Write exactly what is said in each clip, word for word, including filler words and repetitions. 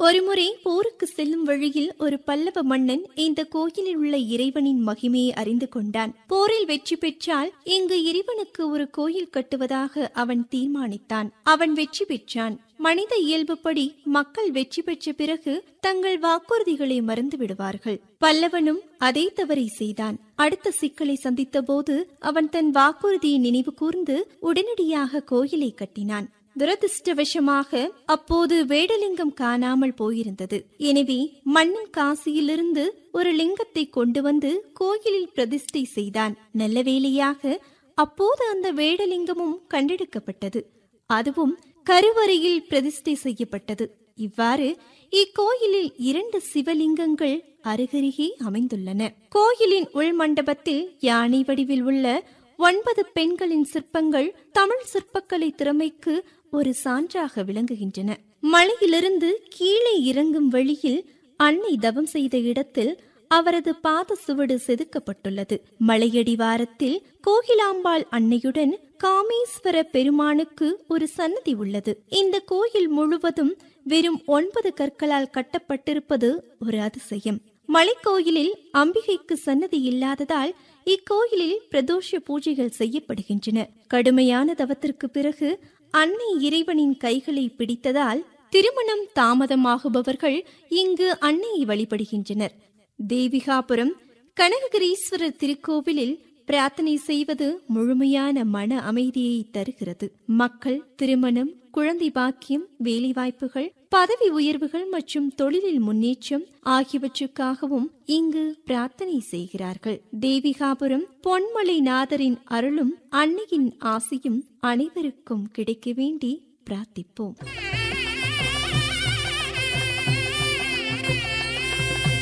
ஒருமுறை போருக்கு செல்லும் வழியில் ஒரு பல்லவ மன்னன் இந்த கோயிலில் உள்ள இறைவனின் மகிமையை அறிந்து கொண்டான். போரில் வெற்றி பெற்றால் இங்கு இறைவனுக்கு ஒரு கோயில் கட்டுவதாக அவன் தீர்மானித்தான். அவன் வெற்றி பெற்றான். மனித இயல்புப்படி மக்கள் வெற்றி பெற்ற பிறகு தங்கள் வாக்குறுதிகளை மறந்து விடுவார்கள். பல்லவனும் அதே தவறை செய்தான். அடுத்த சிக்கலை சந்தித்த போது அவன் தன் வாக்குறுதியை நினைவு கூர்ந்து உடனடியாக கோயிலை கட்டினான். துரதிருஷ்டவசமாக அப்போது வேடலிங்கம் காணாமல் போயிருந்தது. எனவே மன்னன் காசியிலிருந்து ஒரு லிங்கத்தை கொண்டு வந்து கோயிலில் பிரதிஷ்டை செய்தான். நல்ல வேளையாக அப்போது அந்த வேடலிங்கமும் கண்டெடுக்கப்பட்டது. அதுவும் கருவறையில் பிரதிஷ்டை செய்யப்பட்டது. இவ்வாறு இக்கோயிலில் இரண்டு சிவலிங்கங்கள் அருகருகே அமைந்துள்ளன. கோயிலின் உள் மண்டபத்தில் யானை வடிவில் உள்ள ஒன்பது பெண்களின் சிற்பங்கள் தமிழ் சிற்பக்கலை திறமைக்கு ஒரு சான்றாக விளங்குகின்றன. மலையிலிருந்து கீழே இறங்கும் வழியில் அன்னை தவம் செய்த இடத்தில் அவரது பாத சுவடு செதுக்கப்பட்டுள்ளது. மலையடிவாரத்தில் கோகிலாம்பாள் அன்னையுடன் காமேஸ்வர பெருமானுக்கு ஒரு சன்னதி உள்ளது. இந்த கோயில் முழுவதும் வெறும் ஒன்பது கற்களால் கட்டப்பட்டிருப்பது ஒரு அதிசயம். மலைக்கோயிலில் அம்பிகைக்கு சன்னதி இல்லாததால் இக்கோயிலில் பிரதோஷ பூஜைகள் செய்யப்படுகின்றன. கடுமையான தவத்திற்கு பிறகு அன்னை இறைவனின் கைகளை பிடித்ததால் திருமணம் தாமதமாகுபவர்கள் இங்கு அன்னையை வழிபடுகின்றனர். தேவிகாபுரம் கனககிரீஸ்வரர் திருக்கோவிலில் பிரார்த்தனை செய்வது முழுமையான மன அமைதியை தருகிறது. மக்கள் திருமணம், குழந்தை பாக்கியம், வேலைவாய்ப்புகள், பதவி உயர்வுகள் மற்றும் தொழிலில் முன்னேற்றம் ஆகியவற்றுக்காகவும் இங்கு பிரார்த்தனை செய்கிறார்கள். தேவிகாபுரம் பொன்மலை நாதரின் அருளும் அன்னையின் ஆசையும் அனைவருக்கும் கிடைக்க வேண்டி பிரார்த்திப்போம்.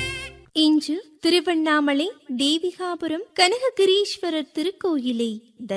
இன்று திருவண்ணாமலை தேவிகாபுரம் கனககிரீஸ்வரர் திருக்கோயிலை